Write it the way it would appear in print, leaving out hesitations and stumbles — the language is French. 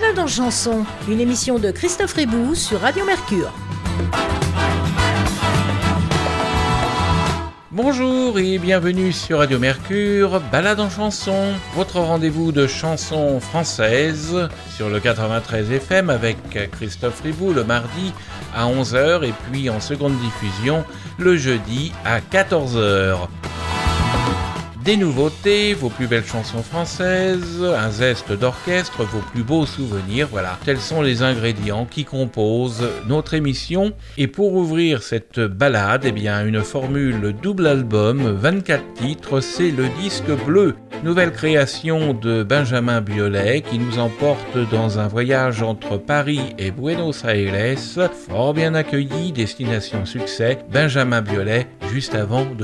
Balade en chanson, une émission de Christophe Ribou sur Radio Mercure. Bonjour et bienvenue sur Radio Mercure, Balade en chanson, votre rendez-vous de chansons françaises sur le 93 FM avec Christophe Ribou le mardi à 11h et puis en seconde diffusion le jeudi à 14h. Des nouveautés, vos plus belles chansons françaises, un zeste d'orchestre, vos plus beaux souvenirs, voilà. Tels sont les ingrédients qui composent notre émission. Et pour ouvrir cette balade, une formule double album, 24 titres, c'est le disque bleu. Nouvelle création de Benjamin Biolay qui nous emporte dans un voyage entre Paris et Buenos Aires. Fort bien accueilli, destination succès, Benjamin Biolay, juste avant de